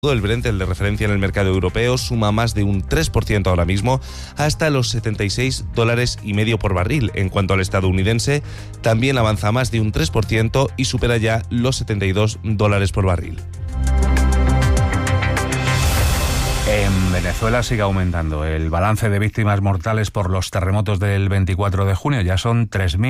El Brent, el de referencia en el mercado europeo, suma más de un 3% ahora mismo, hasta los $76,5 por barril. En cuanto al estadounidense, también avanza más de un 3% y supera ya los $72 por barril. En Venezuela sigue aumentando el balance de víctimas mortales por los terremotos del 24 de junio. Ya son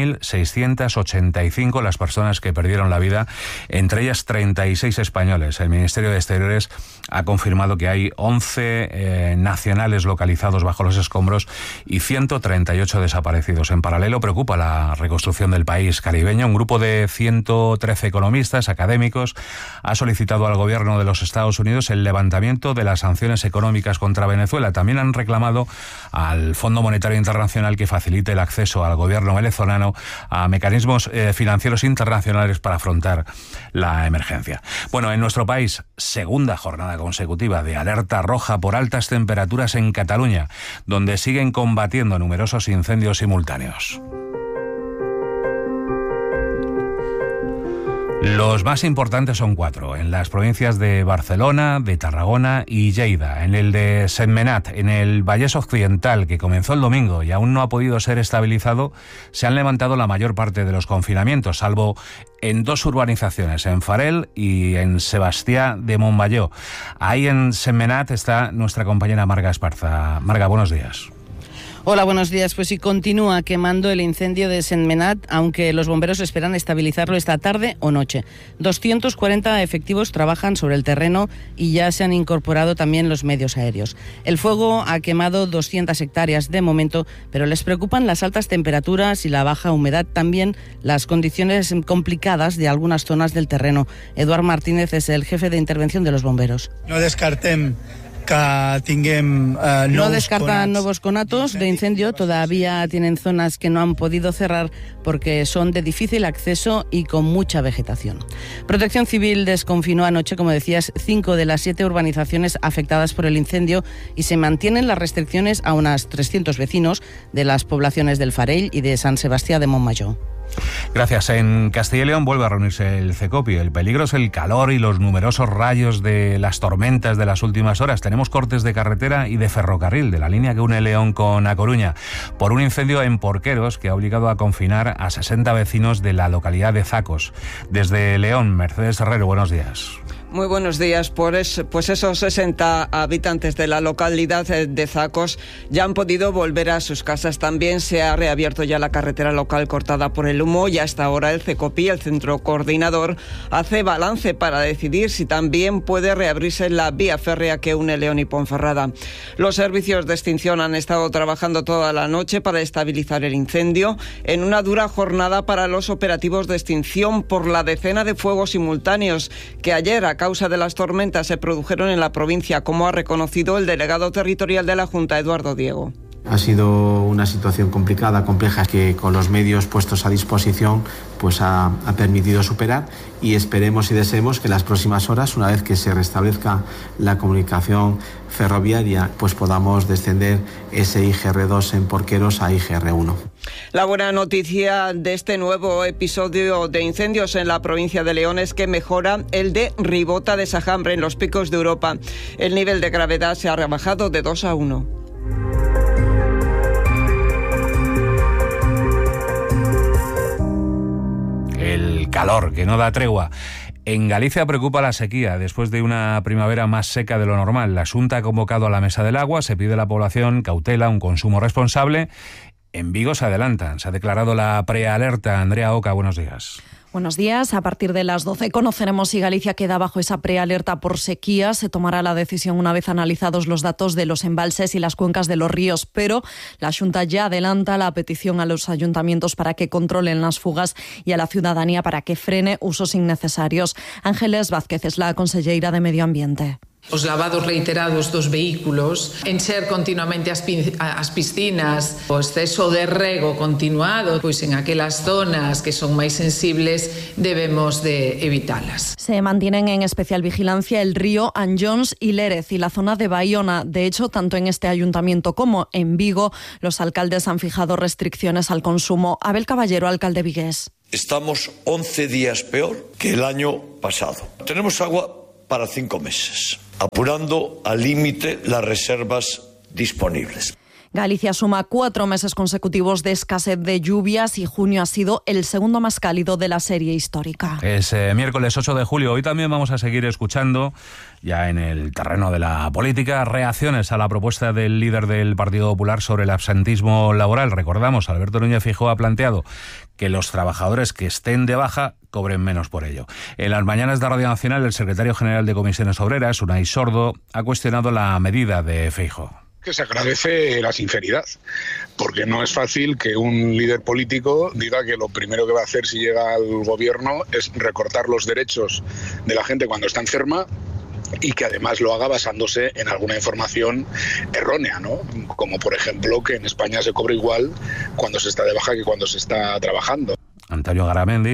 3.685 las personas que perdieron la vida, entre ellas 36 españoles. El Ministerio de Exteriores ha confirmado que hay 11 nacionales localizados bajo los escombros y 138 desaparecidos. En paralelo, preocupa la reconstrucción del país caribeño. Un grupo de 113 economistas académicos ha solicitado al gobierno de los Estados Unidos el levantamiento de las sanciones económicas contra Venezuela. También han reclamado al Fondo Monetario Internacional que facilite el acceso al gobierno venezolano a mecanismos financieros internacionales para afrontar la emergencia. Bueno, en nuestro país, segunda jornada consecutiva de alerta roja por altas temperaturas en Cataluña, donde siguen combatiendo numerosos incendios simultáneos. Los más importantes son 4, en las provincias de Barcelona, de Tarragona y Lleida. En el de Sentmenat, en el Vallès Occidental, que comenzó el domingo y aún no ha podido ser estabilizado, se han levantado la mayor parte de los confinamientos, salvo en 2 urbanizaciones, en Farel y en Sebastià de Montmajor. Ahí en Sentmenat está nuestra compañera Marga Esparza. Marga, buenos días. Hola, buenos días. Pues sí, continúa quemando el incendio de Sentmenat, aunque los bomberos esperan estabilizarlo esta tarde o noche. 240 efectivos trabajan sobre el terreno y ya se han incorporado también los medios aéreos. El fuego ha quemado 200 hectáreas de momento, pero les preocupan las altas temperaturas y la baja humedad, también las condiciones complicadas de algunas zonas del terreno. Eduard Martínez es el jefe de intervención de los bomberos. No descartem que no descartan nuevos conatos de incendio. Todavía tienen zonas que no han podido cerrar porque son de difícil acceso y con mucha vegetación. Protección Civil desconfinó anoche, como decías, 5 de las 7 urbanizaciones afectadas por el incendio y se mantienen las restricciones a unas 300 vecinos de las poblaciones del Farell y de Sant Sebastià de Montmajor. Gracias. En Castilla y León vuelve a reunirse el CECOPI. El peligro es el calor y los numerosos rayos de las tormentas de las últimas horas. Tenemos cortes de carretera y de ferrocarril de la línea que une León con A Coruña por un incendio en Porqueros que ha obligado a confinar a 60 vecinos de la localidad de Zacos. Desde León, Mercedes Herrero, buenos días. Muy buenos días. Pues esos 60 habitantes de la localidad de Zacos ya han podido volver a sus casas. También se ha reabierto ya la carretera local cortada por el humo y hasta ahora el CECOPI, el Centro Coordinador, hace balance para decidir si también puede reabrirse la vía férrea que une León y Ponferrada. Los servicios de extinción han estado trabajando toda la noche para estabilizar el incendio en una dura jornada para los operativos de extinción por la decena de fuegos simultáneos que ayer, a causa de las tormentas, se produjeron en la provincia, como ha reconocido el delegado territorial de la Junta, Eduardo Diego. Ha sido una situación complicada, compleja, que con los medios puestos a disposición pues ha permitido superar, y esperemos y deseemos que en las próximas horas, una vez que se restablezca la comunicación ferroviaria, pues podamos descender ese IGR2 en Porqueros a IGR1. La buena noticia de este nuevo episodio de incendios en la provincia de León es que mejora el de Ribota de Sajambre en los Picos de Europa. El nivel de gravedad se ha rebajado de 2 a 1. El calor que no da tregua. En Galicia preocupa la sequía después de una primavera más seca de lo normal. La Xunta ha convocado a la Mesa del Agua, se pide a la población cautela, un consumo responsable. En Vigo se adelantan, se ha declarado la prealerta. Andrea Oca, buenos días. Buenos días. A partir de las 12 conoceremos si Galicia queda bajo esa prealerta por sequía. Se tomará la decisión una vez analizados los datos de los embalses y las cuencas de los ríos. Pero la Xunta ya adelanta la petición a los ayuntamientos para que controlen las fugas y a la ciudadanía para que frene usos innecesarios. Ángeles Vázquez es la conselleira de Medio Ambiente. Os lavados reiterados dos vehículos, encher continuamente as piscinas, o exceso de rego continuado, pois en aquelas zonas que son máis sensibles debemos de evitalas. Se mantienen en especial vigilancia el río Anllóns y Lérez y la zona de Baiona. De hecho, tanto en este ayuntamiento como en Vigo, los alcaldes han fijado restricciones al consumo. Abel Caballero, alcalde vigués. Estamos 11 días peor que el año pasado. Tenemos agua para 5 meses. apurando al límite las reservas disponibles. Galicia suma 4 meses consecutivos de escasez de lluvias y junio ha sido el segundo más cálido de la serie histórica. Es miércoles 8 de julio. Hoy también vamos a seguir escuchando, ya en el terreno de la política, reacciones a la propuesta del líder del Partido Popular sobre el absentismo laboral. Recordamos, Alberto Núñez Feijóo ha planteado que los trabajadores que estén de baja cobren menos por ello. En las mañanas de Radio Nacional, el secretario general de Comisiones Obreras, Unai Sordo, ha cuestionado la medida de Feijóo. Que se agradece la sinceridad, porque no es fácil que un líder político diga que lo primero que va a hacer si llega al gobierno es recortar los derechos de la gente cuando está enferma y que además lo haga basándose en alguna información errónea, ¿no? Como por ejemplo que en España se cobra igual cuando se está de baja que cuando se está trabajando. Antonio Garamendi,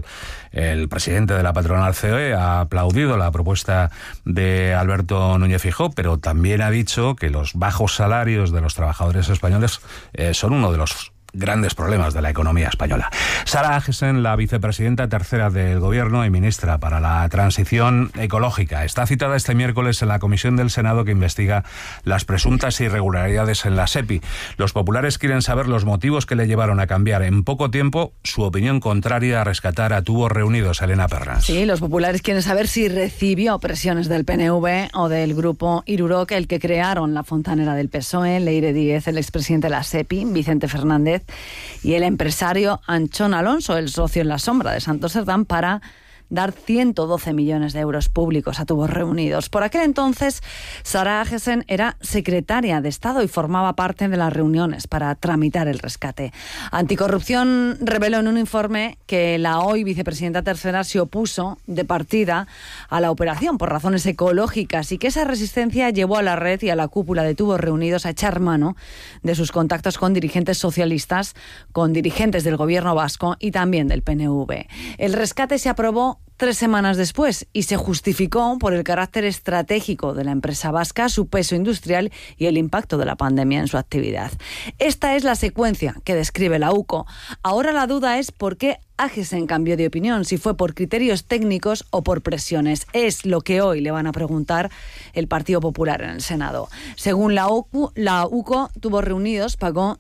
el presidente de la patronal COE, ha aplaudido la propuesta de Alberto Núñez Feijóo, pero también ha dicho que los bajos salarios de los trabajadores españoles son uno de los grandes problemas de la economía española. Sara Agesen, la vicepresidenta tercera del Gobierno y ministra para la Transición Ecológica, está citada este miércoles en la comisión del Senado que investiga las presuntas irregularidades en la SEPI. Los populares quieren saber los motivos que le llevaron a cambiar en poco tiempo su opinión contraria a rescatar a Tubos Reunidos. Elena Pernas. Sí, los populares quieren saber si recibió presiones del PNV o del grupo Iruroc, el que crearon la fontanera del PSOE, Leire Díez, el expresidente de la SEPI, Vicente Fernández, y el empresario Anchón Alonso, el socio en la sombra de Santos Cerdán, para dar 112 millones de euros públicos a Tubos Reunidos. Por aquel entonces, Sara Agesen era secretaria de Estado y formaba parte de las reuniones para tramitar el rescate. Anticorrupción reveló en un informe que la hoy vicepresidenta tercera se opuso de partida a la operación por razones ecológicas y que esa resistencia llevó a la red y a la cúpula de Tubos Reunidos a echar mano de sus contactos con dirigentes socialistas, con dirigentes del gobierno vasco y también del PNV. El rescate se aprobó 3 semanas después y se justificó por el carácter estratégico de la empresa vasca, su peso industrial y el impacto de la pandemia en su actividad. Esta es la secuencia que describe la UCO. Ahora la duda es por qué Agesen cambió de opinión, si fue por criterios técnicos o por presiones. Es lo que hoy le van a preguntar el Partido Popular en el Senado. Según la UCO, Tubos Reunidos pagó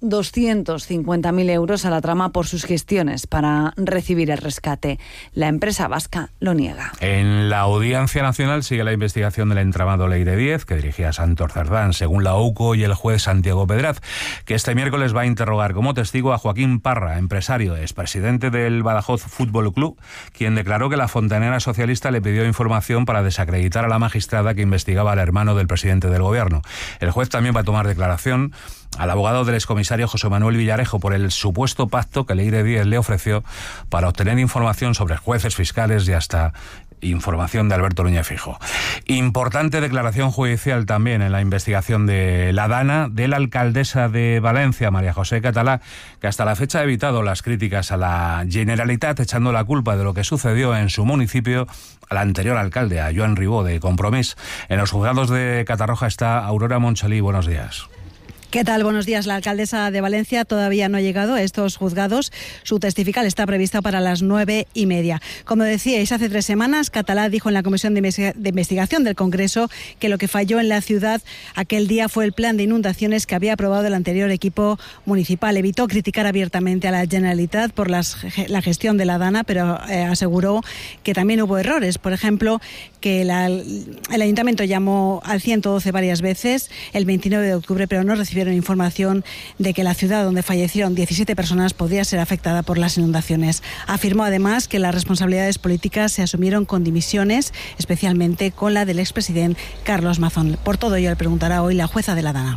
250.000 euros a la trama por sus gestiones para recibir el rescate. La empresa vasca lo niega. En la Audiencia Nacional sigue la investigación del entramado Leire Díez, que dirigía Santos Cerdán, según la UCO y el juez Santiago Pedraz, que este miércoles va a interrogar como testigo a Joaquín Parra, empresario, expresidente del Badajoz Fútbol Club, quien declaró que la fontanera socialista le pidió información para desacreditar a la magistrada que investigaba al hermano del presidente del gobierno. El juez también va a tomar declaración al abogado del excomisario José Manuel Villarejo por el supuesto pacto que Leire Díez le ofreció para obtener información sobre jueces, fiscales y hasta información de Alberto Núñez Feijóo. Importante declaración judicial también en la investigación de la DANA de la alcaldesa de Valencia, María José Catalá, que hasta la fecha ha evitado las críticas a la Generalitat, echando la culpa de lo que sucedió en su municipio al anterior alcalde, a Joan Ribó, de Compromís. En los juzgados de Catarroja está Aurora Monchalí. Buenos días. ¿Qué tal? Buenos días. La alcaldesa de Valencia todavía no ha llegado a estos juzgados. Su testifical está prevista para las 9:30. Como decíais, hace 3 semanas, Catalá dijo en la Comisión de Investigación del Congreso que lo que falló en la ciudad aquel día fue el plan de inundaciones que había aprobado el anterior equipo municipal. Evitó criticar abiertamente a la Generalitat por la gestión de la DANA, pero aseguró que también hubo errores. Por ejemplo, que el Ayuntamiento llamó al 112 varias veces el 29 de octubre, pero no recibió información de que la ciudad donde fallecieron 17 personas podría ser afectada por las inundaciones. Afirmó además que las responsabilidades políticas se asumieron con dimisiones, especialmente con la del expresidente Carlos Mazón. Por todo ello le preguntará hoy la jueza de la DANA.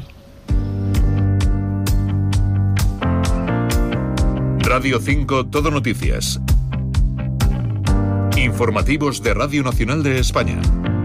Radio 5 Todo Noticias. Informativos de Radio Nacional de España.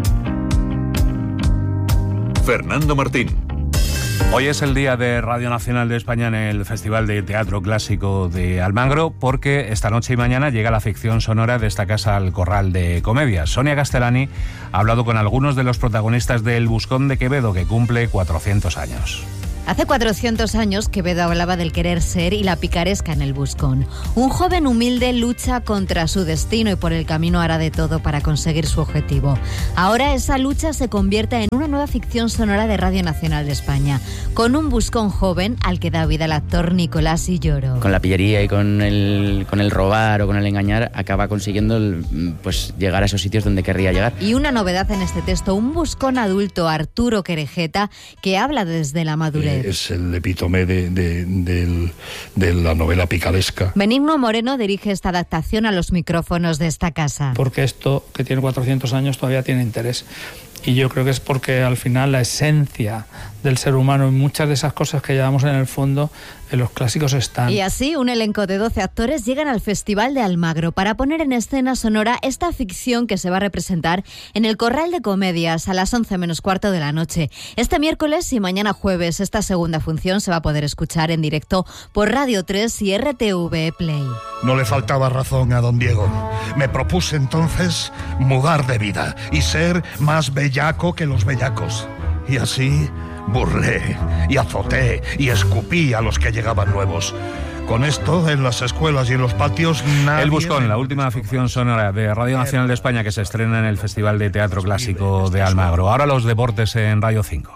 Fernando Martín. Hoy es el día de Radio Nacional de España en el Festival de Teatro Clásico de Almagro, porque esta noche y mañana llega la ficción sonora de esta casa al Corral de Comedias. Sonia Castellani ha hablado con algunos de los protagonistas de El Buscón de Quevedo, que cumple 400 años. Hace 400 años Quevedo hablaba del querer ser y la picaresca en el buscón. Un joven humilde lucha contra su destino y por el camino hará de todo para conseguir su objetivo. Ahora esa lucha se convierte en una nueva ficción sonora de Radio Nacional de España, con un buscón joven al que da vida el actor Nicolás Illoro. Con la pillería y con el robar o con el engañar acaba consiguiendo pues llegar a esos sitios donde querría llegar. Y una novedad en este texto, un buscón adulto, Arturo Querejeta, que habla desde la madurez. Es el epítome de la novela picaresca. Benigno Moreno dirige esta adaptación a los micrófonos de esta casa. Porque esto, que tiene 400 años, todavía tiene interés. Y yo creo que es porque al final la esencia del ser humano y muchas de esas cosas que llevamos en el fondo en los clásicos están. Y así un elenco de 12 actores llegan al Festival de Almagro para poner en escena sonora esta ficción que se va a representar en el Corral de Comedias a las 11:15 de la noche. Este miércoles y mañana jueves esta segunda función se va a poder escuchar en directo por Radio 3 y RTV Play. No le faltaba razón a don Diego. Me propuse entonces mudar de vida y ser más bellaco que los bellacos. Y así burlé y azoté y escupí a los que llegaban nuevos. Con esto, en las escuelas y en los patios, nadie... El Buscón, la última ficción sonora de Radio Nacional de España que se estrena en el Festival de Teatro Clásico de Almagro. Ahora los deportes en Radio 5.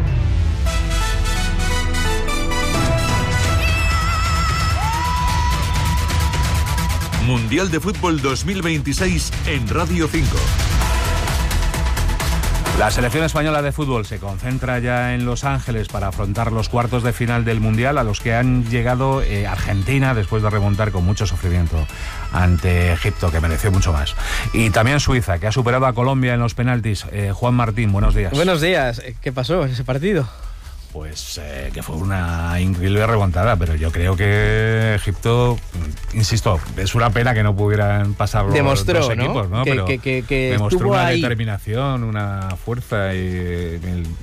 Mundial de Fútbol 2026 en Radio 5. La selección española de fútbol se concentra ya en Los Ángeles para afrontar los cuartos de final del Mundial, a los que han llegado Argentina después de remontar con mucho sufrimiento ante Egipto, que mereció mucho más. Y también Suiza, que ha superado a Colombia en los penaltis. Juan Martín, buenos días. Buenos días. ¿Qué pasó en ese partido? Pues que fue una increíble remontada, pero yo creo que Egipto, insisto, es una pena que no pudieran pasar los dos equipos, ¿no? Que demostró una ahí. Determinación, una fuerza y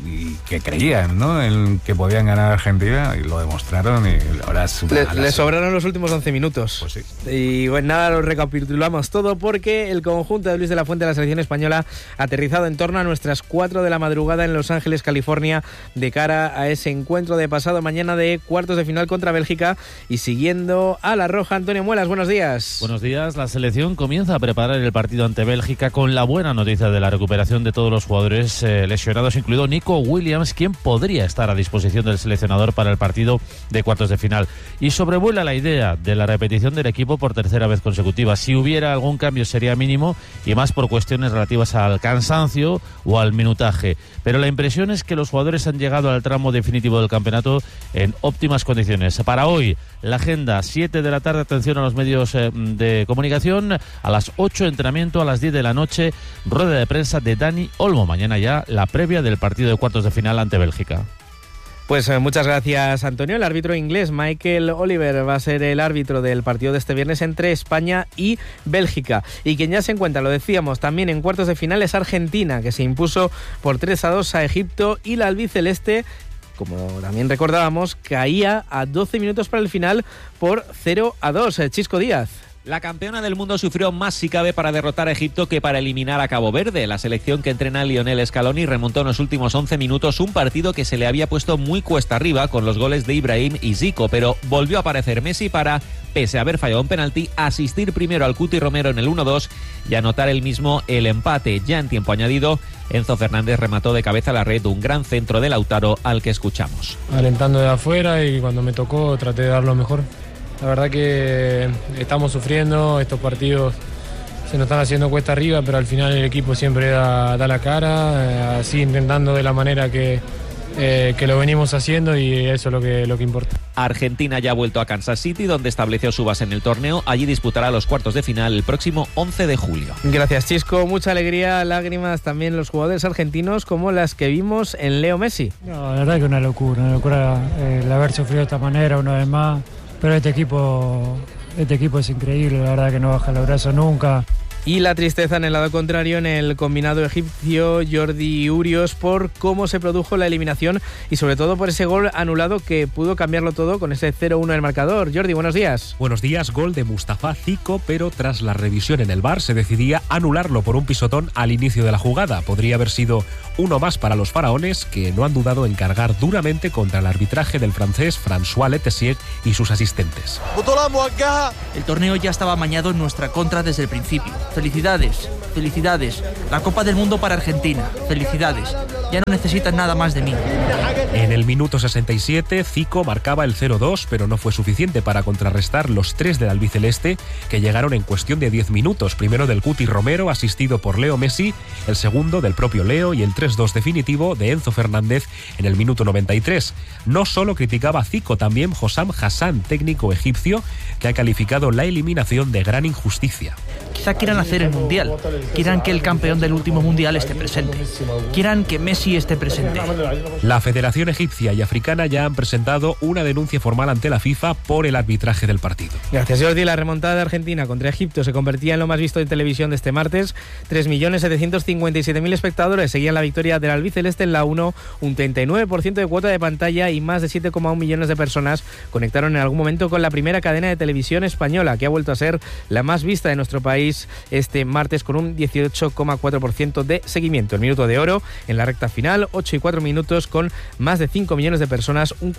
que creían, ¿no?, en que podían ganar a Argentina, y lo demostraron, y ahora es le sobraron los últimos 11 minutos. Pues sí. Y bueno, nada, lo recapitulamos todo porque el conjunto de Luis de la Fuente de la selección española ha aterrizado en torno a nuestras 4 de la madrugada en Los Ángeles, California, de cara a ese encuentro de pasado mañana de cuartos de final contra Bélgica. Y siguiendo a la roja, Antonio Muelas, buenos días. Buenos días. La selección comienza a preparar el partido ante Bélgica con la buena noticia de la recuperación de todos los jugadores lesionados, incluido Nico Williams, quien podría estar a disposición del seleccionador para el partido de cuartos de final. Y sobrevuela la idea de la repetición del equipo por tercera vez consecutiva. Si hubiera algún cambio sería mínimo, y más por cuestiones relativas al cansancio o al minutaje. Pero la impresión es que los jugadores han llegado al tramo definitivo del campeonato en óptimas condiciones. Para hoy, la agenda, 7 de la tarde, atención a los medios de comunicación, a las 8 entrenamiento, a las 10 de la noche, rueda de prensa de Dani Olmo. Mañana ya la previa del partido de cuartos de final ante Bélgica. Pues muchas gracias, Antonio. El árbitro inglés Michael Oliver va a ser el árbitro del partido de este viernes entre España y Bélgica. Y quien ya se encuentra, lo decíamos, también en cuartos de final es Argentina, que se impuso por 3-2 a Egipto, y la albiceleste, como también recordábamos, caía a 12 minutos para el final por 0-2. Chisco Díaz. La campeona del mundo sufrió más si cabe para derrotar a Egipto que para eliminar a Cabo Verde. La selección que entrena Lionel Scaloni remontó en los últimos 11 minutos un partido que se le había puesto muy cuesta arriba con los goles de Ibrahim y Zico, pero volvió a aparecer Messi para, pese a haber fallado un penalti, asistir primero al Cuti Romero en el 1-2 y anotar él mismo el empate. Ya en tiempo añadido, Enzo Fernández remató de cabeza a la red un gran centro de Lautaro, al que escuchamos. Alentando de afuera, y cuando me tocó traté de dar lo mejor. La verdad que estamos sufriendo, estos partidos se nos están haciendo cuesta arriba, pero al final el equipo siempre da la cara, así intentando de la manera que lo venimos haciendo, y eso es lo que importa. Argentina ya ha vuelto a Kansas City, donde estableció su base en el torneo. Allí disputará los cuartos de final el próximo 11 de julio. Gracias, Chisco. Mucha alegría, lágrimas también los jugadores argentinos, como las que vimos en Leo Messi. No, la verdad que una locura el haber sufrido de esta manera una vez más. Pero este equipo es increíble, la verdad que no baja los brazos nunca. Y la tristeza en el lado contrario en el combinado egipcio Jordi Urios por cómo se produjo la eliminación y sobre todo por ese gol anulado que pudo cambiarlo todo con ese 0-1 el marcador. Jordi, buenos días. Buenos días, gol de Mustafa Zico, pero tras la revisión en el VAR se decidía anularlo por un pisotón al inicio de la jugada. Podría haber sido uno más para los faraones, que no han dudado en cargar duramente contra el arbitraje del francés François Letessier y sus asistentes. El torneo ya estaba amañado en nuestra contra desde el principio. Felicidades, felicidades. La Copa del Mundo para Argentina. Felicidades. Ya no necesitan nada más de mí. En el minuto 67, Zico marcaba el 0-2, pero no fue suficiente para contrarrestar los 3 del albiceleste, que llegaron en cuestión de 10 minutos. Primero del Cuti Romero, asistido por Leo Messi, el segundo del propio Leo y el 3-2 definitivo de Enzo Fernández en el minuto 93. No solo criticaba a Zico, también Hossam Hassan, técnico egipcio, que ha calificado la eliminación de gran injusticia. Quizá quieran hacer el Mundial, quieran que el campeón del último Mundial esté presente, quieran que Messi esté presente. La Federación Egipcia y Africana ya han presentado una denuncia formal ante la FIFA por el arbitraje del partido. Gracias, Jordi. La remontada de Argentina contra Egipto se convertía en lo más visto en televisión de este martes. 3.757.000 espectadores seguían la victoria del albiceleste en la 1, un 39% de cuota de pantalla y más de 7,1 millones de personas conectaron en algún momento con la primera cadena de televisión española, que ha vuelto a ser la más vista de nuestro país este martes con un 18,4% de seguimiento. El minuto de oro en la recta final, 8 y 4 minutos con más de 5 millones de personas, un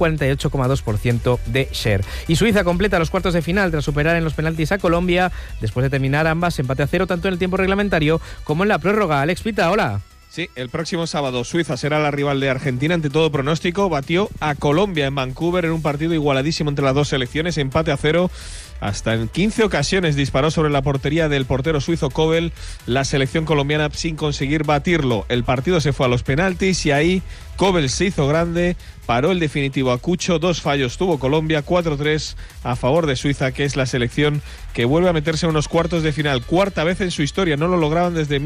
48,2% de share. Y Suiza completa los cuartos de final tras superar en los penaltis a Colombia, después de terminar ambas empate a 0 tanto en el tiempo reglamentario como en la prórroga. Alex Pita, hola. Sí, el próximo sábado Suiza será la rival de Argentina. Ante todo pronóstico, batió a Colombia en Vancouver en un partido igualadísimo entre las dos selecciones, empate a 0. Hasta en 15 ocasiones disparó sobre la portería del portero suizo Kobel la selección colombiana sin conseguir batirlo. El partido se fue a los penaltis y ahí Kobel se hizo grande, paró el definitivo a Cucho, 2 fallos tuvo Colombia, 4-3 a favor de Suiza, que es la selección que vuelve a meterse en unos cuartos de final. Cuarta vez en su historia, no lo lograban desde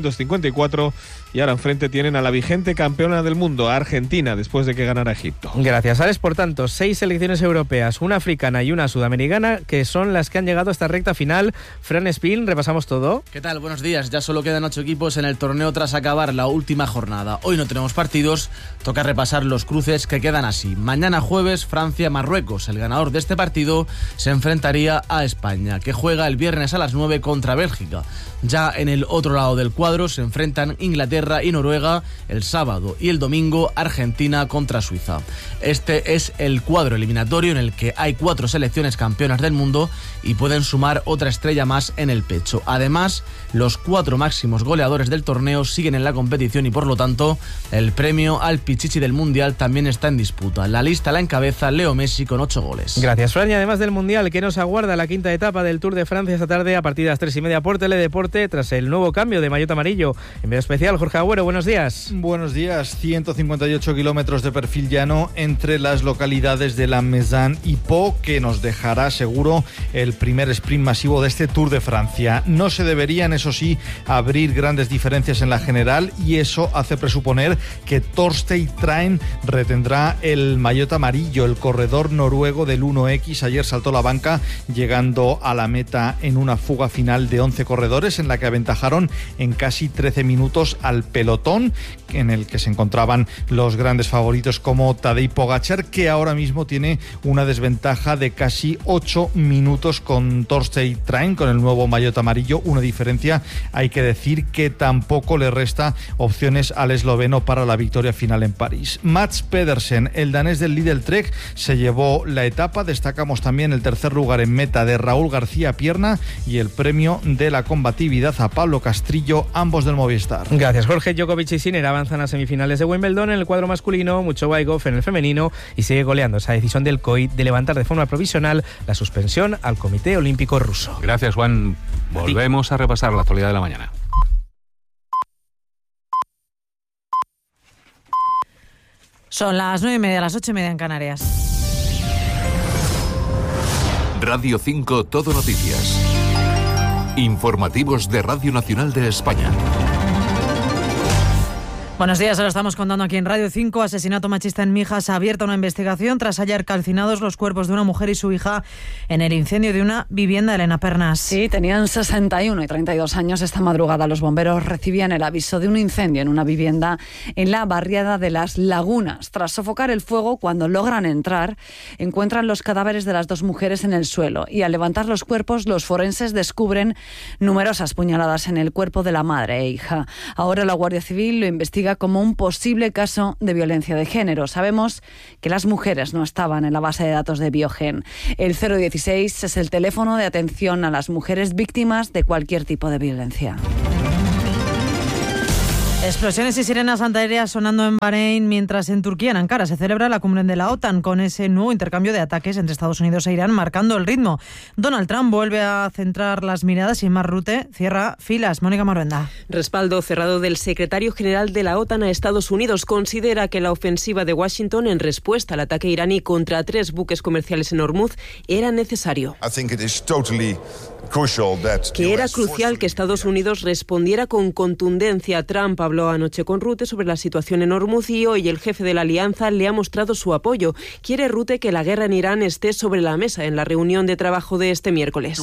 1954 y ahora enfrente tienen a la vigente campeona del mundo, a Argentina, después de que ganara Egipto. Gracias, Alex. Por tanto, 6 selecciones europeas, una africana y una sudamericana, que son las que han llegado a esta recta final. Fran Espín, repasamos todo. ¿Qué tal? Buenos días. Ya solo quedan 8 equipos en el torneo tras acabar la última jornada. Hoy no tenemos partidos, toca repasar los cruces que quedan así. Mañana jueves, Francia-Marruecos. El ganador de este partido se enfrentaría a España, que juega el viernes a las 9 contra Bélgica. Ya en el otro lado del cuadro se enfrentan Inglaterra y Noruega el sábado, y el domingo Argentina contra Suiza. Este es el cuadro eliminatorio en el que hay 4 selecciones campeonas del mundo y pueden sumar otra estrella más en el pecho. Además, los 4 máximos goleadores del torneo siguen en la competición y por lo tanto el premio al Pichichi del Mundial también está en disputa. La lista la encabeza Leo Messi con 8 goles. Gracias, Fran. Y además del Mundial, que nos aguarda la quinta etapa del Tour de Francia esta tarde a partir de las 3:30 por Teledeporte, tras el nuevo cambio de maillot amarillo. En medio especial, Jorge Agüero, buenos días. Buenos días. 158 kilómetros de perfil llano entre las localidades de La Mézane y Pau, que nos dejará seguro el primer sprint masivo de este Tour de Francia. No se deberían, eso sí, abrir grandes diferencias en la general, y eso hace presuponer que Torstein Train retendrá el maillot amarillo. El corredor noruego del 1X ayer saltó la banca, llegando a la meta en una fuga final de 11 corredores en la que aventajaron en casi 13 minutos al pelotón, en el que se encontraban los grandes favoritos como Tadej Pogačar, que ahora mismo tiene una desventaja de casi 8 minutos con Torstein Train, con el nuevo maillot amarillo. Una diferencia, hay que decir, que tampoco le resta opciones al esloveno para la victoria final en París. Mats Pedersen, el danés del Lidl Trek, se llevó la etapa. Destacamos también el tercer lugar en meta de Raúl García Pierna y el premio de la combatividad a Pablo Castrillo, ambos del Movistar. Gracias, Jorge. Djokovic y Sinner avanzan a semifinales de Wimbledon en el cuadro masculino, mucho Goff en el femenino, y sigue goleando esa decisión del COI de levantar de forma provisional la suspensión al Comité Olímpico Ruso. Gracias, Juan. Volvemos a repasar la actualidad de la mañana. Son las 9:30, las 8:30 en Canarias. Radio 5 Todo Noticias. Informativos de Radio Nacional de España. Buenos días, se lo estamos contando aquí en Radio 5. Asesinato machista en Mijas. Ha abierto una investigación tras hallar calcinados los cuerpos de una mujer y su hija en el incendio de una vivienda. Elena Pernas. Sí, tenían 61 y 32 años. Esta madrugada los bomberos recibían el aviso de un incendio en una vivienda en la barriada de Las Lagunas. Tras sofocar el fuego, cuando logran entrar, encuentran los cadáveres de las dos mujeres en el suelo y al levantar los cuerpos, los forenses descubren numerosas puñaladas en el cuerpo de la madre e hija. Ahora la Guardia Civil lo investiga como un posible caso de violencia de género. Sabemos que las mujeres no estaban en la base de datos de Biogen. El 016 es el teléfono de atención a las mujeres víctimas de cualquier tipo de violencia. Explosiones y sirenas antiaéreas sonando en Bahrein, mientras en Turquía, en Ankara, se celebra la cumbre de la OTAN con ese nuevo intercambio de ataques entre Estados Unidos e Irán marcando el ritmo. Donald Trump vuelve a centrar las miradas y Mark Rutte cierra filas. Mónica Maruenda. Respaldo cerrado del secretario general de la OTAN a Estados Unidos. Considera que la ofensiva de Washington en respuesta al ataque iraní contra 3 buques comerciales en Hormuz era necesario. Que era crucial que Estados Unidos respondiera con contundencia. Trump habló anoche con Rutte sobre la situación en Hormuz y hoy el jefe de la alianza le ha mostrado su apoyo. Quiere Rutte que la guerra en Irán esté sobre la mesa en la reunión de trabajo de este miércoles.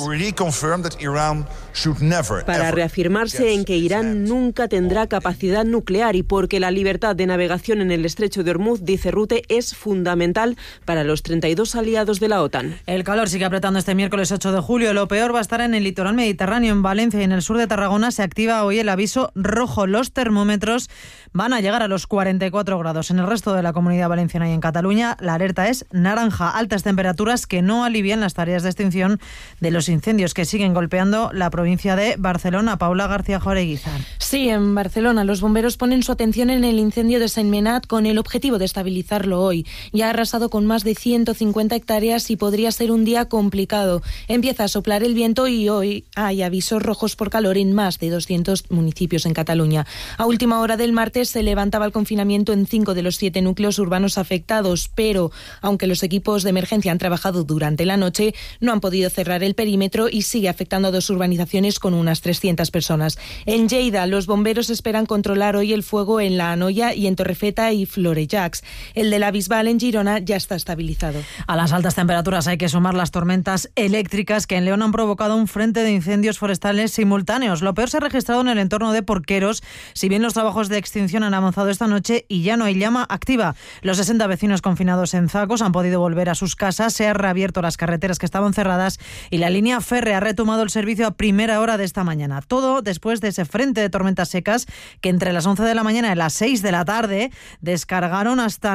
Para reafirmarse en que Irán nunca tendrá capacidad nuclear y porque la libertad de navegación en el estrecho de Hormuz, dice Rutte, es fundamental para los 32 aliados de la OTAN. El calor sigue apretando este miércoles 8 de julio. Lo peor va a estar en el litoral mediterráneo, en Valencia y en el sur de Tarragona. Se activa hoy el aviso rojo. Los termómetros van a llegar a los 44 grados. En el resto de la Comunidad Valenciana y en Cataluña la alerta es naranja. Altas temperaturas que no alivian las tareas de extinción de los incendios que siguen golpeando la provincia de Barcelona. Paula García Joreguizar. Sí, en Barcelona los bomberos ponen su atención en el incendio de Sentmenat con el objetivo de estabilizarlo hoy. Ya ha arrasado con más de 150 hectáreas y podría ser un día complicado. Empieza a soplar el viento y hoy hay avisos rojos por calor en más de 200 municipios en Cataluña. A última hora del martes se levantaba el confinamiento en 5 de los 7 núcleos urbanos afectados, pero aunque los equipos de emergencia han trabajado durante la noche, no han podido cerrar el perímetro y sigue afectando a 2 urbanizaciones con unas 300 personas. En Lleida, los bomberos esperan controlar hoy el fuego en La Anoia y en Torrefeta y Florejacs. El de la Bisbal en Girona ya está estabilizado. A las altas temperaturas hay que sumar las tormentas eléctricas que en León han provocado un frente de incendios forestales simultáneos. Lo peor se ha registrado en el entorno de Porqueros, si bien los trabajos de extinción han avanzado esta noche y ya no hay llama activa. Los 60 vecinos confinados en Zacos han podido volver a sus casas, se han reabierto las carreteras que estaban cerradas y la línea férrea ha retomado el servicio a primera hora de esta mañana. Todo después de ese frente de tormentas secas que entre las 11 de la mañana y las 6 de la tarde descargaron hasta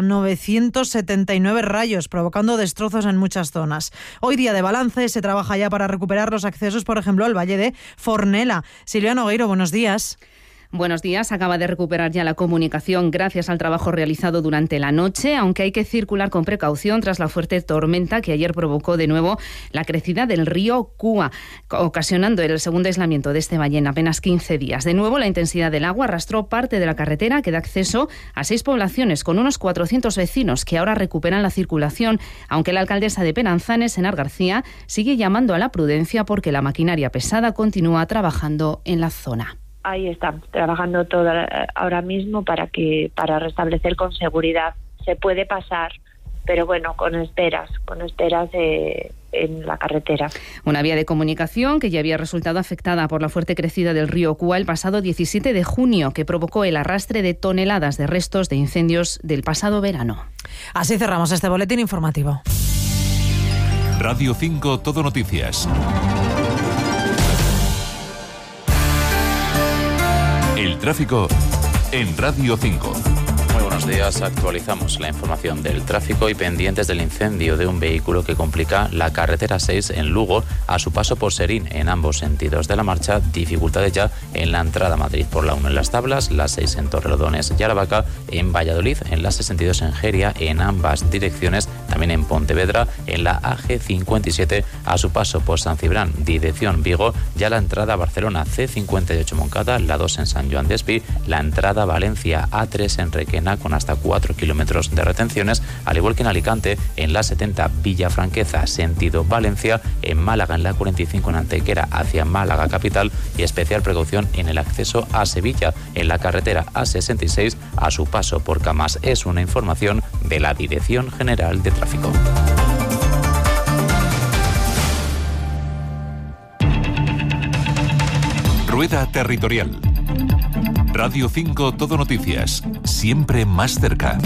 979 rayos, provocando destrozos en muchas zonas. Hoy día de balance, se trabaja ya para recuperar los accesos, por ejemplo, al Valle de Fornela. Silvia Nogueiro, buenos días. Buenos días. Acaba de recuperar ya la comunicación gracias al trabajo realizado durante la noche, aunque hay que circular con precaución tras la fuerte tormenta que ayer provocó de nuevo la crecida del río Cúa, ocasionando el segundo aislamiento de este valle en apenas 15 días. De nuevo, la intensidad del agua arrastró parte de la carretera que da acceso a 6 poblaciones con unos 400 vecinos que ahora recuperan la circulación, aunque la alcaldesa de Penanzanes, Enar García, sigue llamando a la prudencia porque la maquinaria pesada continúa trabajando en la zona. Ahí están trabajando todo ahora mismo para restablecer con seguridad. Se puede pasar, pero bueno, con esperas en la carretera. Una vía de comunicación que ya había resultado afectada por la fuerte crecida del río Cúa el pasado 17 de junio, que provocó el arrastre de toneladas de restos de incendios del pasado verano. Así cerramos este boletín informativo. Radio 5 Todo Noticias. El tráfico en Radio 5. Muy buenos días, actualizamos la información del tráfico y pendientes del incendio de un vehículo que complica la carretera 6 en Lugo a su paso por Serín en ambos sentidos de la marcha, dificultades ya en la entrada a Madrid por la 1 en Las Tablas, la 6 en Torrelodones y Aravaca, en Valladolid en la 62 en Geria en ambas direcciones, también en Pontevedra en la AG57 a su paso por San Cibrán, dirección Vigo, ya la entrada a Barcelona C58 Moncada, la 2 en San Joan de Espí, la entrada a Valencia A3 en Requena con con hasta 4 kilómetros de retenciones, al igual que en Alicante, en la 70 Villa Franqueza, sentido Valencia, en Málaga, en la 45 en Antequera, hacia Málaga capital, y especial precaución en el acceso a Sevilla, en la carretera A66, a su paso por Camas. Es una información de la Dirección General de Tráfico. Rueda Territorial. Radio 5 Todo Noticias, siempre más cerca.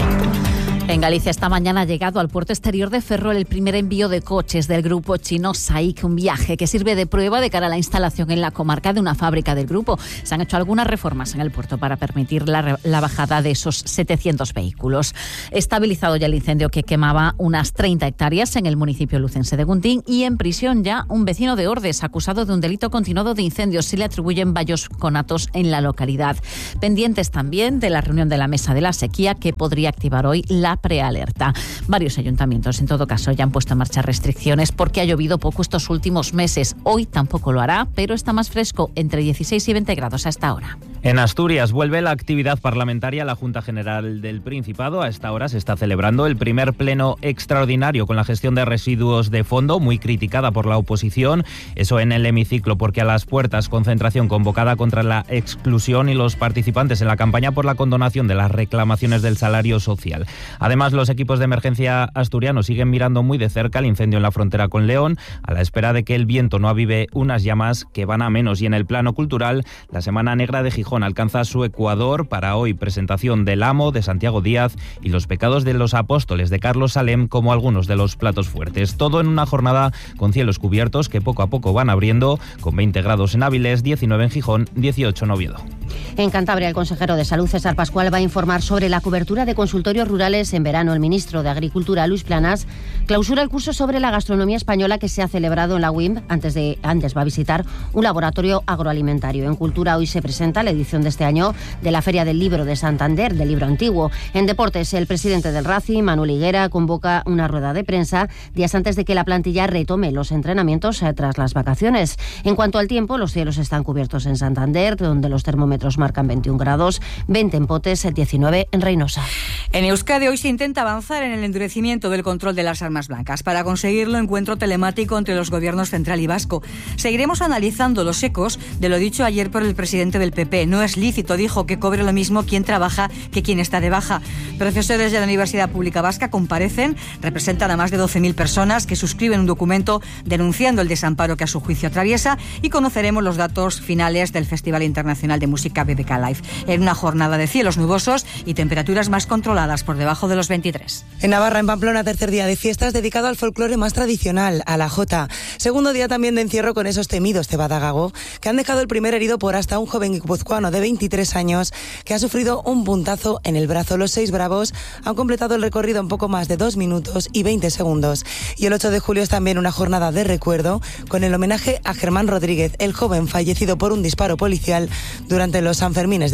En Galicia esta mañana ha llegado al puerto exterior de Ferrol el primer envío de coches del grupo chino SAIC, un viaje que sirve de prueba de cara a la instalación en la comarca de una fábrica del grupo. Se han hecho algunas reformas en el puerto para permitir la bajada de esos 700 vehículos. Estabilizado ya el incendio que quemaba unas 30 hectáreas en el municipio lucense de Guntín, y en prisión ya un vecino de Ordes acusado de un delito continuado de incendios. Se le atribuyen varios conatos en la localidad. Pendientes también de la reunión de la Mesa de la Sequía, que podría activar hoy la prealerta. Varios ayuntamientos, en todo caso, ya han puesto en marcha restricciones porque ha llovido poco estos últimos meses. Hoy tampoco lo hará, pero está más fresco, entre 16 y 20 grados a esta hora. En Asturias vuelve la actividad parlamentaria a la Junta General del Principado. A esta hora se está celebrando el primer pleno extraordinario con la gestión de residuos de fondo, muy criticada por la oposición. Eso en el hemiciclo, porque a las puertas, concentración convocada contra la exclusión y los participantes en la campaña por la condonación de las reclamaciones del salario social. Además, los equipos de emergencia asturianos siguen mirando muy de cerca el incendio en la frontera con León, a la espera de que el viento no avive unas llamas que van a menos. Y en el plano cultural, la Semana Negra de Gijón alcanza su ecuador. Para hoy, presentación del Amo de Santiago Díaz y Los pecados de los apóstoles de Carlos Salem como algunos de los platos fuertes. Todo en una jornada con cielos cubiertos que poco a poco van abriendo, con 20 grados en Áviles, 19 en Gijón, 18 en Oviedo. En Cantabria, el consejero de Salud, César Pascual, va a informar sobre la cobertura de consultorios rurales en verano. El ministro de Agricultura, Luis Planas, clausura el curso sobre la gastronomía española que se ha celebrado en la UIMP. Antes va a visitar un laboratorio agroalimentario. En Cultura hoy se presenta la edición de este año de la Feria del Libro de Santander, del Libro Antiguo. En Deportes, el presidente del Racing, Manuel Higuera, convoca una rueda de prensa días antes de que la plantilla retome los entrenamientos tras las vacaciones. En cuanto al tiempo, los cielos están cubiertos en Santander, donde los termómetros marcan 21 grados, 20 en Potes, 19 en Reynosa. En Euskadi hoy se intenta avanzar en el endurecimiento del control de las armas blancas. Para conseguirlo, encuentro telemático entre los gobiernos central y vasco. Seguiremos analizando los ecos de lo dicho ayer por el presidente del PP. No es lícito, dijo, que cobre lo mismo quien trabaja que quien está de baja. Profesores de la Universidad Pública Vasca comparecen, representan a más de 12.000 personas que suscriben un documento denunciando el desamparo que a su juicio atraviesa, y conoceremos los datos finales del Festival Internacional de Música BBK Live, en una jornada de cielos nubosos y temperaturas más controladas por debajo de los 23. En Navarra, en Pamplona, tercer día de fiestas dedicado al folclore más tradicional, a la jota. Segundo día también de encierro con esos temidos cebadagago, que han dejado el primer herido por hasta un joven guipuzcoano de 23 años que ha sufrido un puntazo en el brazo. Los 6 bravos han completado el recorrido en poco más de 2 minutos y 20 segundos. Y el 8 de julio es también una jornada de recuerdo con el homenaje a Germán Rodríguez, el joven fallecido por un disparo policial durante los Sanfermines de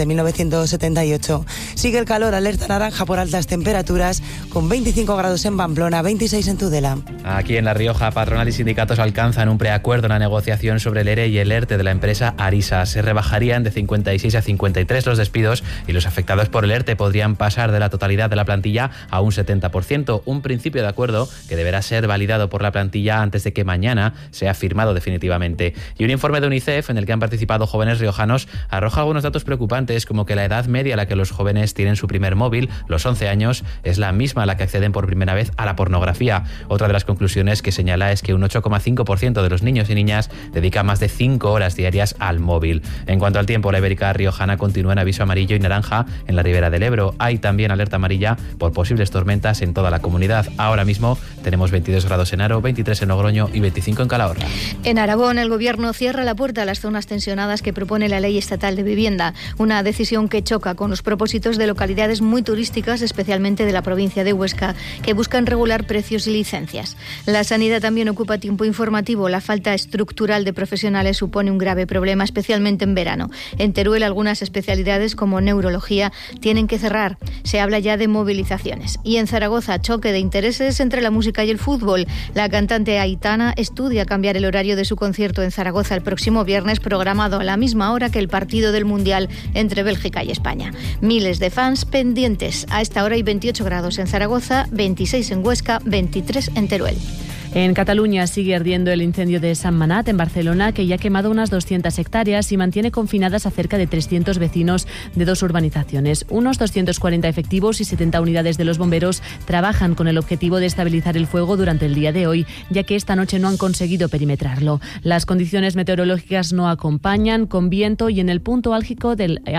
1978. Sigue el calor, alerta naranja por altas temperaturas, con 25 grados en Pamplona, 26 en Tudela. Aquí en La Rioja, patronal y sindicatos alcanzan un preacuerdo en la negociación sobre el ERE y el ERTE de la empresa Arisa. Se rebajarían de 56 a 53 los despidos y los afectados por el ERTE podrían pasar de la totalidad de la plantilla a un 70%, un principio de acuerdo que deberá ser validado por la plantilla antes de que mañana sea firmado definitivamente. Y un informe de UNICEF en el que han participado jóvenes riojanos arroja algunos datos preocupantes, como que la edad media a la que los jóvenes tienen su primer móvil, los 11 años, es la misma a la que acceden por primera vez a la pornografía. Otra de las conclusiones que señala es que un 8,5% de los niños y niñas dedica más de 5 horas diarias al móvil. En cuanto al tiempo, la Ibérica riojana continúa en aviso amarillo y naranja en la ribera del Ebro. Hay también alerta amarilla por posibles tormentas en toda la comunidad. Ahora mismo tenemos 22 grados en Aro, 23 en Logroño y 25 en Calahorra. En Aragón, el Gobierno cierra la puerta a las zonas tensionadas que propone la Ley Estatal de Vivienda, una decisión que choca con los propósitos de localidades muy turísticas, especialmente de la provincia de Huesca, que buscan regular precios y licencias. La sanidad también ocupa tiempo informativo. La falta estructural de profesionales supone un grave problema, especialmente en verano. En Teruel, algunas especialidades como neurología tienen que cerrar. Se habla ya de movilizaciones. Y en Zaragoza, choque de intereses entre la música y el fútbol. La cantante Aitana estudia cambiar el horario de su concierto en Zaragoza el próximo viernes, programado a la misma hora que el partido del Mundial entre Bélgica y España. Miles de fans pendientes a esta hora hay 28 grados en Zaragoza, 26 en Huesca, 23 en Teruel. En Cataluña sigue ardiendo el incendio de Sant Manat, en Barcelona, que ya ha quemado unas 200 hectáreas y mantiene confinadas a cerca de 300 vecinos de 2 urbanizaciones. Unos 240 efectivos y 70 unidades de los bomberos trabajan con el objetivo de estabilizar el fuego durante el día de hoy, ya que esta noche no han conseguido perimetrarlo. Las condiciones meteorológicas no acompañan, con viento y en el punto álgido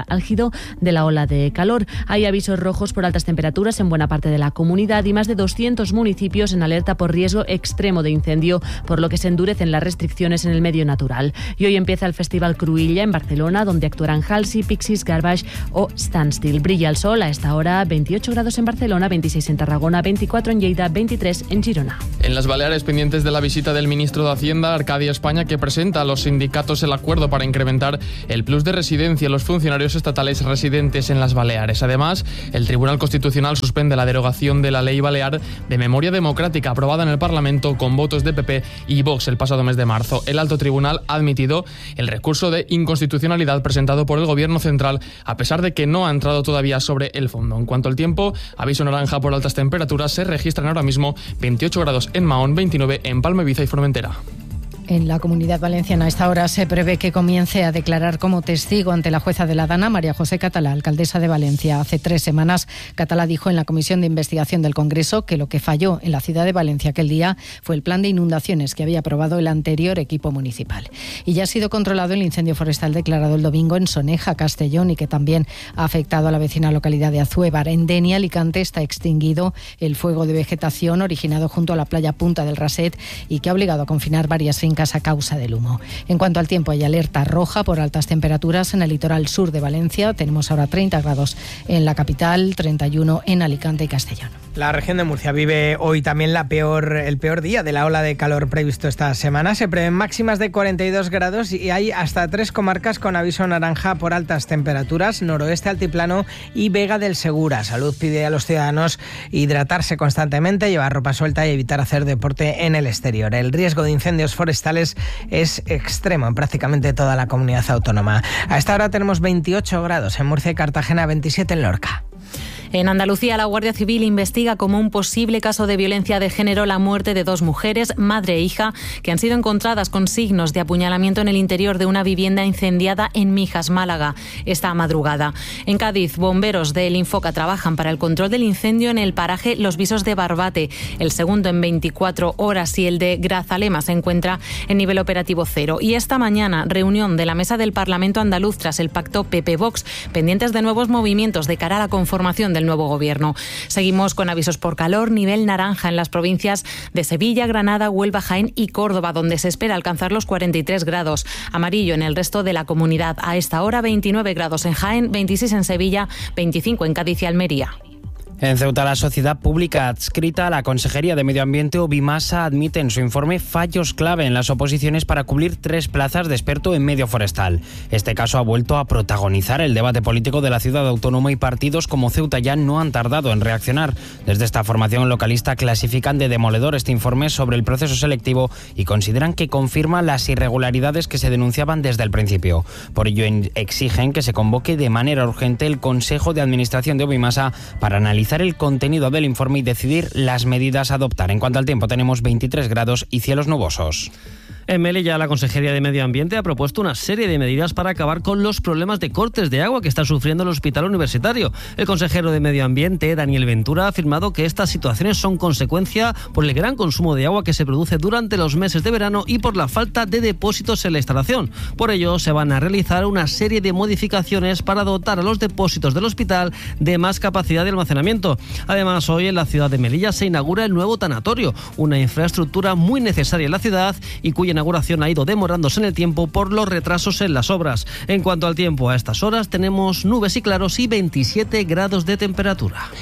de la ola de calor. Hay avisos rojos por altas temperaturas en buena parte de la comunidad y más de 200 municipios en alerta por riesgo extremo de incendio, por lo que se endurecen las restricciones en el medio natural. Y hoy empieza el Festival Cruïlla en Barcelona, donde actuarán Halsey, Pixies, Garbage o Standstill. Brilla el sol a esta hora, 28 grados en Barcelona, 26 en Tarragona, 24 en Lleida, 23 en Girona. En las Baleares, pendientes de la visita del ministro de Hacienda, Arcadia España, que presenta a los sindicatos el acuerdo para incrementar el plus de residencia a los funcionarios estatales residentes en las Baleares. Además, el Tribunal Constitucional suspende la derogación de la Ley Balear de Memoria Democrática aprobada en el Parlamento con votos de PP y Vox el pasado mes de marzo. El alto tribunal ha admitido el recurso de inconstitucionalidad presentado por el Gobierno central, a pesar de que no ha entrado todavía sobre el fondo. En cuanto al tiempo, aviso naranja por altas temperaturas. Se registran ahora mismo 28 grados en Mahón, 29 en Palma, Ibiza y Formentera. En la Comunidad Valenciana a esta hora se prevé que comience a declarar como testigo ante la jueza de la Dana, María José Catalá, alcaldesa de Valencia. Hace 3 semanas, Catalá dijo en la Comisión de Investigación del Congreso que lo que falló en la ciudad de Valencia aquel día fue el plan de inundaciones que había aprobado el anterior equipo municipal. Y ya ha sido controlado el incendio forestal declarado el domingo en Soneja, Castellón, y que también ha afectado a la vecina localidad de Azuévar. En Denia, Alicante, está extinguido el fuego de vegetación originado junto a la playa Punta del Raset y que ha obligado a confinar varias fincas a causa del humo. En cuanto al tiempo, hay alerta roja por altas temperaturas en el litoral sur de Valencia. Tenemos ahora 30 grados en la capital, 31 en Alicante y Castellón. La región de Murcia vive hoy también el peor día de la ola de calor previsto esta semana. Se prevén máximas de 42 grados y hay hasta 3 comarcas con aviso naranja por altas temperaturas: noroeste, altiplano y Vega del Segura. Salud pide a los ciudadanos hidratarse constantemente, llevar ropa suelta y evitar hacer deporte en el exterior. El riesgo de incendios forestales es extremo en prácticamente toda la comunidad autónoma. A esta hora tenemos 28 grados en Murcia y Cartagena, 27 en Lorca. En Andalucía, la Guardia Civil investiga como un posible caso de violencia de género la muerte de 2 mujeres, madre e hija, que han sido encontradas con signos de apuñalamiento en el interior de una vivienda incendiada en Mijas, Málaga, esta madrugada. En Cádiz, bomberos del Infoca trabajan para el control del incendio en el paraje Los Visos de Barbate, el segundo en 24 horas, y el de Grazalema se encuentra en nivel operativo 0. Y esta mañana, reunión de la Mesa del Parlamento andaluz tras el pacto PP-Vox, pendientes de nuevos movimientos de cara a la conformación del nuevo gobierno. Seguimos con avisos por calor, nivel naranja en las provincias de Sevilla, Granada, Huelva, Jaén y Córdoba, donde se espera alcanzar los 43 grados. Amarillo en el resto de la comunidad. A esta hora 29 grados en Jaén, 26 en Sevilla, 25 en Cádiz y Almería. En Ceuta, la sociedad pública adscrita a la Consejería de Medio Ambiente, Obimasa, admite en su informe fallos clave en las oposiciones para cubrir 3 plazas de experto en medio forestal. Este caso ha vuelto a protagonizar el debate político de la ciudad autónoma y partidos como Ceuta ya no han tardado en reaccionar. Desde esta formación localista clasifican de demoledor este informe sobre el proceso selectivo y consideran que confirma las irregularidades que se denunciaban desde el principio. Por ello exigen que se convoque de manera urgente el Consejo de Administración de Obimasa para analizar el contenido del informe y decidir las medidas a adoptar. En cuanto al tiempo, tenemos 23 grados y cielos nubosos. En Melilla, la Consejería de Medio Ambiente ha propuesto una serie de medidas para acabar con los problemas de cortes de agua que está sufriendo el Hospital Universitario. El consejero de Medio Ambiente, Daniel Ventura, ha afirmado que estas situaciones son consecuencia por el gran consumo de agua que se produce durante los meses de verano y por la falta de depósitos en la instalación. Por ello, se van a realizar una serie de modificaciones para dotar a los depósitos del hospital de más capacidad de almacenamiento. Además, hoy en la ciudad de Melilla se inaugura el nuevo tanatorio, una infraestructura muy necesaria en la ciudad y cuya inauguración ha ido demorándose en el tiempo por los retrasos en las obras. En cuanto al tiempo, a estas horas tenemos nubes y claros y 27 grados de temperatura.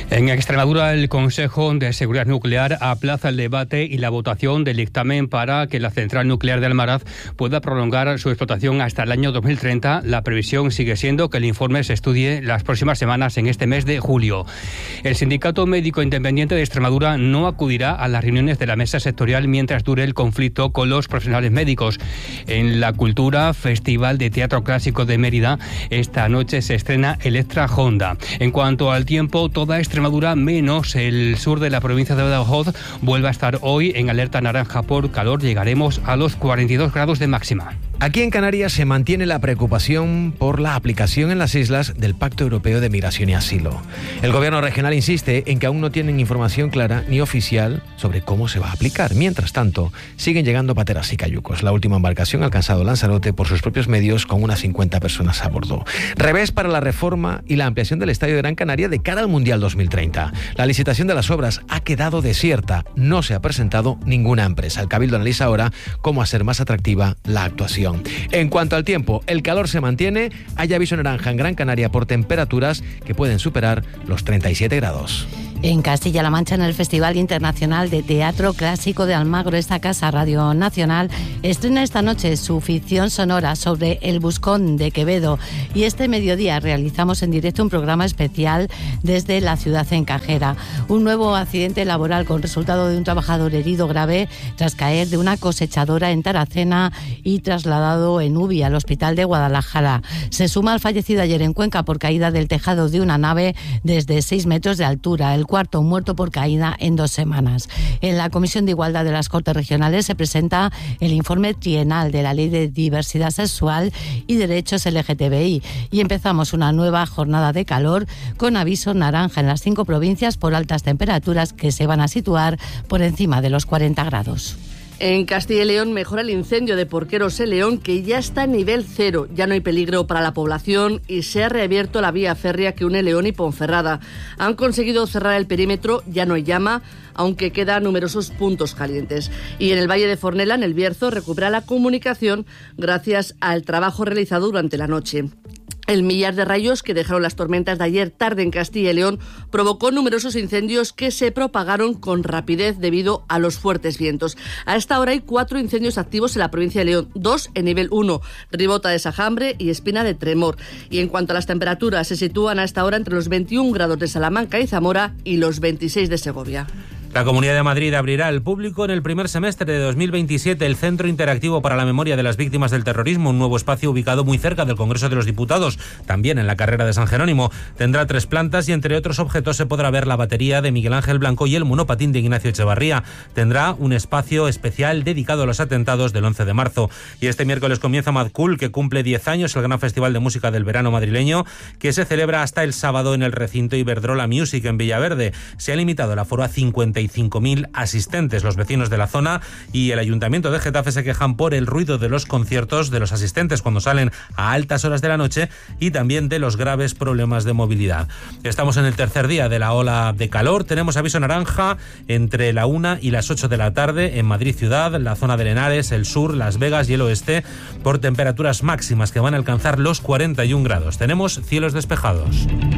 En Extremadura, el Consejo de Seguridad Nuclear aplaza el debate y la votación del dictamen para que la central nuclear de Almaraz pueda prolongar su explotación hasta el año 2030. La previsión sigue siendo que el informe se estudie las próximas semanas en este mes de julio. El Sindicato Médico Independiente de Extremadura no acudirá a las reuniones de la mesa sectorial mientras dure el conflicto con los profesionales médicos. En la Cultura, Festival de Teatro Clásico de Mérida, esta noche se estrena Electra Honda. En cuanto al tiempo, toda Extremadura menos el sur de la provincia de Badajoz vuelve a estar hoy en alerta naranja por calor. Llegaremos a los 42 grados de máxima. Aquí en Canarias se mantiene la preocupación por la aplicación en las islas del Pacto Europeo de Migración y Asilo. El gobierno regional insiste en que aún no tienen información clara ni oficial sobre cómo se va a aplicar. Mientras tanto, siguen llegando pateras y cayucos. La última embarcación ha alcanzado Lanzarote por sus propios medios con unas 50 personas a bordo. Revés para la reforma y la ampliación del Estadio de Gran Canaria de cara al Mundial 2030. La licitación de las obras ha quedado desierta. No se ha presentado ninguna empresa. El Cabildo analiza ahora cómo hacer más atractiva la actuación. En cuanto al tiempo, el calor se mantiene. Hay aviso naranja en Gran Canaria por temperaturas que pueden superar los 37 grados. En Castilla-La Mancha, en el Festival Internacional de Teatro Clásico de Almagro, esta casa Radio Nacional estrena esta noche su ficción sonora sobre el Buscón de Quevedo. Y este mediodía realizamos en directo un programa especial desde la ciudad encajera. Un nuevo accidente laboral con resultado de un trabajador herido grave tras caer de una cosechadora en Taracena y trasladado en UBI al hospital de Guadalajara. Se suma al fallecido ayer en Cuenca por caída del tejado de una nave desde 6 metros de altura. El cuarto muerto por caída en 2 semanas. En la Comisión de Igualdad de las Cortes Regionales se presenta el informe trienal de la Ley de Diversidad Sexual y Derechos LGTBI y empezamos una nueva jornada de calor con aviso naranja en las 5 provincias por altas temperaturas que se van a situar por encima de los 40 grados. En Castilla y León mejora el incendio de Porqueros en León, que ya está en nivel 0. Ya no hay peligro para la población y se ha reabierto la vía férrea que une León y Ponferrada. Han conseguido cerrar el perímetro, ya no hay llama, aunque quedan numerosos puntos calientes. Y en el Valle de Fornela, en el Bierzo, recupera la comunicación gracias al trabajo realizado durante la noche. El millar de rayos que dejaron las tormentas de ayer tarde en Castilla y León provocó numerosos incendios que se propagaron con rapidez debido a los fuertes vientos. A esta hora hay 4 incendios activos en la provincia de León, 2 en nivel 1, Ribota de Sajambre y Espina de Tremor. Y en cuanto a las temperaturas, se sitúan a esta hora entre los 21 grados de Salamanca y Zamora y los 26 de Segovia. La Comunidad de Madrid abrirá al público en el primer semestre de 2027 el Centro Interactivo para la Memoria de las Víctimas del Terrorismo, un nuevo espacio ubicado muy cerca del Congreso de los Diputados, también en la carrera de San Jerónimo. Tendrá 3 plantas y entre otros objetos se podrá ver la batería de Miguel Ángel Blanco y el monopatín de Ignacio Echevarría. Tendrá un espacio especial dedicado a los atentados del 11 de marzo. Y este miércoles comienza Mad Cool, que cumple 10 años, el gran festival de música del verano madrileño, que se celebra hasta el sábado en el recinto Iberdrola Music en Villaverde. Se ha limitado el aforo a 55.000 asistentes. Los vecinos de la zona y el Ayuntamiento de Getafe se quejan por el ruido de los conciertos de los asistentes cuando salen a altas horas de la noche y también de los graves problemas de movilidad. Estamos en el tercer día de la ola de calor. Tenemos aviso naranja entre la 1 y las 8 de la tarde en Madrid ciudad, la zona de Henares, el sur, Las Vegas y el oeste por temperaturas máximas que van a alcanzar los 41 grados. Tenemos cielos despejados.